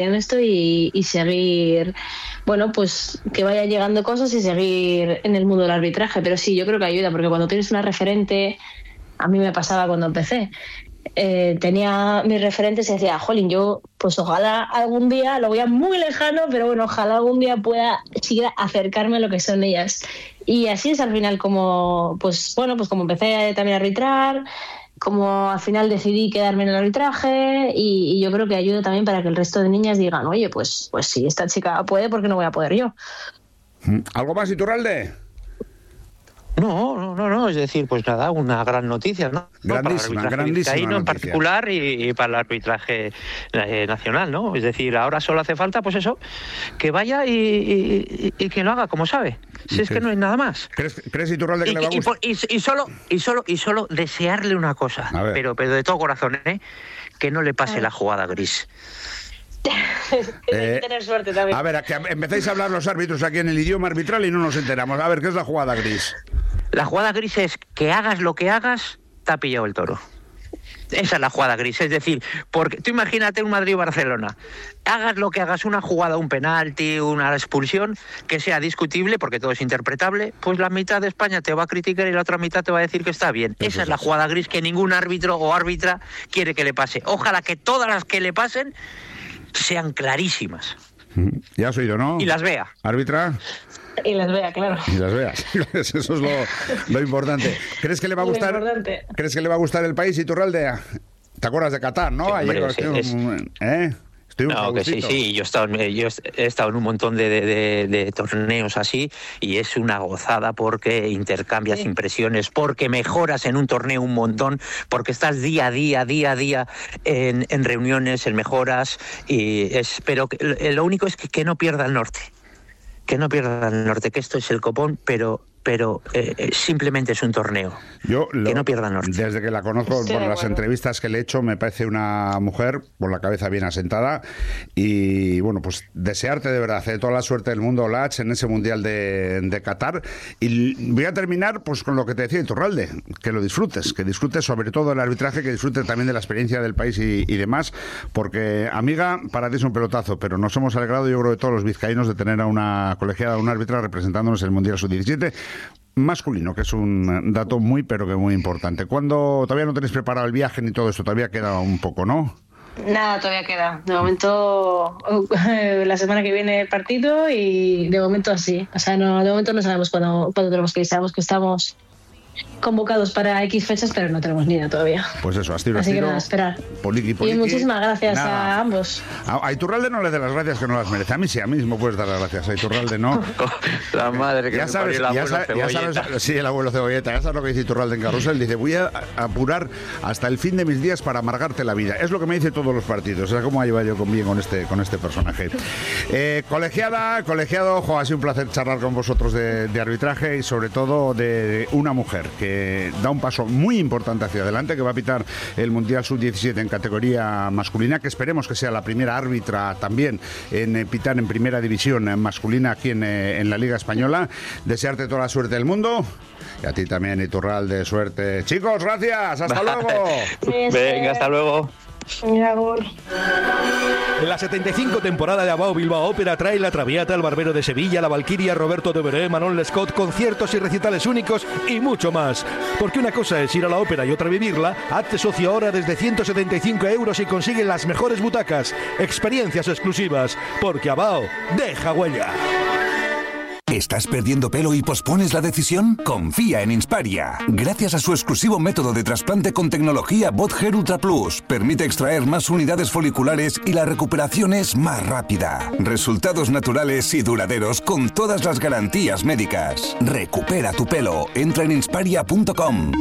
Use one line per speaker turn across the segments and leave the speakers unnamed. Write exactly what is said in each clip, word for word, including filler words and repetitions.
en esto y, y seguir, bueno, pues que vayan llegando cosas y seguir en el mundo del arbitraje. Pero sí, yo creo que ayuda, porque cuando tienes una referente, a mí me pasaba cuando empecé, eh, tenía mis referentes y decía, jolín, yo pues ojalá algún día, lo veía muy lejano, pero bueno, ojalá algún día pueda siquiera acercarme a lo que son ellas. Y así es al final como, pues bueno, pues como empecé también a arbitrar, como al final decidí quedarme en el arbitraje y, y yo creo que ayuda también para que el resto de niñas digan, oye, pues, pues si esta chica puede, ¿por qué no voy a poder yo?
¿Algo más, Iturralde?
No, no, no, no, es decir, pues nada, una gran noticia, ¿no?
Grandísima,
para el arbitraje vizcaíno en particular y, y para el arbitraje eh, nacional, ¿no? Es decir, ahora solo hace falta, pues eso, que vaya y, y, y que lo haga como sabe. Si es que no hay nada más.
¿Crees, crees Iturralde, que
y,
le va a gustar?
Y, y, y, solo, y, solo, y solo desearle una cosa, pero, pero de todo corazón, ¿eh? Que no le pase la jugada gris.
eh, tener suerte también.
A ver, a que empezáis a hablar los árbitros aquí en el idioma arbitral y no nos enteramos. A ver, ¿qué es la jugada gris?
La jugada gris es que hagas lo que hagas, te ha pillado el toro. Esa es la jugada gris, es decir, porque tú imagínate un Madrid-Barcelona, hagas lo que hagas, una jugada, un penalti, una expulsión, que sea discutible, porque todo es interpretable, pues la mitad de España te va a criticar y la otra mitad te va a decir que está bien. Esa es, es la jugada gris que ningún árbitro o árbitra quiere que le pase. Ojalá que todas las que le pasen sean clarísimas.
Ya has oído, ¿no?
Y las vea.
¿Árbitra?
Y las vea, claro.
Y las veas. Eso es lo, lo importante. ¿Crees que le va a gustar? ¿Crees que le va a gustar el país, Iturralde? ¿Te acuerdas de Qatar, no?
Sí,
Ayer
hombre, sí,
un,
es...
¿eh?
No, que sí, sí, yo he estado, yo he estado en un montón de, de, de, de torneos así y es una gozada porque intercambias sí. impresiones, porque mejoras en un torneo un montón, porque estás día a día, día a día en, en reuniones, en mejoras y es, pero que, lo único es que, que no pierda el norte, que no pierda el norte, que esto es el copón, pero... pero eh, simplemente es un torneo.
Yo lo,
que no pierda norte.
Desde que la conozco,
sí,
por las
bueno.
entrevistas que le he hecho, me parece una mujer con la cabeza bien asentada y bueno, pues desearte de verdad de toda la suerte del mundo, Lach, en ese Mundial de, de Qatar. Y voy a terminar pues con lo que te decía Iturralde, que lo disfrutes, que disfrutes sobre todo el arbitraje, que disfrutes también de la experiencia del país y, y demás, porque amiga, para ti es un pelotazo, pero nos hemos alegrado, yo creo, de todos los vizcaínos de tener a una colegiada, a una árbitra representándonos en el Mundial sub diecisiete masculino, que es un dato muy pero que muy importante. ¿Cuándo todavía no tenéis preparado el viaje ni todo esto? Todavía queda un poco, ¿no?
Nada, todavía queda. De momento, la semana que viene el partido y de momento así. O sea, no, de momento no sabemos cuándo, cuándo tenemos que ir. Sabemos que estamos convocados para X fechas, pero no tenemos ni idea todavía.
Pues eso, astiro,
Así
astiro,
que nada, esperar.
Poliqui, poliqui.
Y muchísimas gracias
nada.
a ambos.
A, a Iturralde no le dé las gracias, que no las merece. A mí sí, a mí mismo puedes dar las gracias. A Iturralde no.
La madre que
ya
me
sabes,
parió el
ya
abuelo
sabes, ya sabes, sí, el abuelo Cebolleta. Ya sabes lo que dice Iturralde en Carrusel. Dice, voy a apurar hasta el fin de mis días para amargarte la vida. Es lo que me dice todos los partidos. O sea, cómo lleva yo con bien con este, con este personaje. Eh, colegiada, colegiado, ojo, ha sido un placer charlar con vosotros de, de arbitraje y sobre todo de una mujer que da un paso muy importante hacia adelante, que va a pitar el Mundial sub diecisiete en categoría masculina, que esperemos que sea la primera árbitra también en eh, pitar en primera división eh, masculina aquí en, eh, en la Liga Española. Desearte toda la suerte del mundo y a ti también, Iturralde, suerte. Chicos, gracias, hasta luego.
Venga, hasta luego.
La setenta y cinco temporada de Abao Bilbao Ópera trae La Traviata, El Barbero de Sevilla, La Valquiria, Roberto de Veré, Manon Lescaut, conciertos y recitales únicos y mucho más. Porque una cosa es ir a la ópera y otra vivirla. Hazte socio ahora desde ciento setenta y cinco euros y consigue las mejores butacas, experiencias exclusivas. Porque Abao deja huella.
¿Estás perdiendo pelo y pospones la decisión? Confía en Insparia. Gracias a su exclusivo método de trasplante con tecnología Bot Hair Ultra Plus, permite extraer más unidades foliculares y la recuperación es más rápida. Resultados naturales y duraderos con todas las garantías médicas. Recupera tu pelo. Entra en insparia punto com.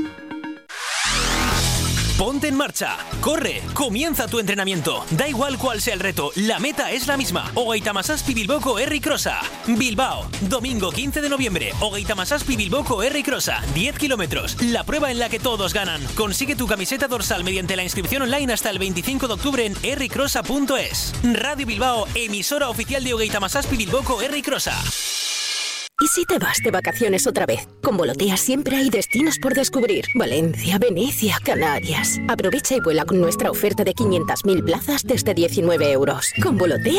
Ponte en marcha, corre, comienza tu entrenamiento. Da igual cuál sea el reto, la meta es la misma. Hogeita Hamazazpi Bilboko Herri Crossa. Bilbao, domingo quince de noviembre. Hogeita Hamazazpi Bilboko Herri Crossa. diez kilómetros, la prueba en la que todos ganan. Consigue tu camiseta dorsal mediante la inscripción online hasta el veinticinco de octubre en herri crossa punto es. Radio Bilbao, emisora oficial de Hogeita Hamazazpi Bilboko Herri Crossa.
¿Y si te vas de vacaciones otra vez? Con Volotea siempre hay destinos por descubrir. Valencia, Venecia, Canarias. Aprovecha y vuela con nuestra oferta de quinientas mil plazas desde diecinueve euros. Con Volotea